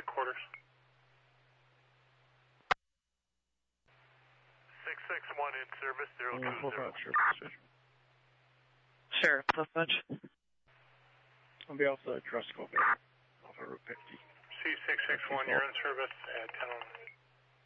headquarters. 661 in service, 020. Sheriff, Cliffledge. On behalf of the Trust Code, Alpha Route 50. C661, you're in service at 10.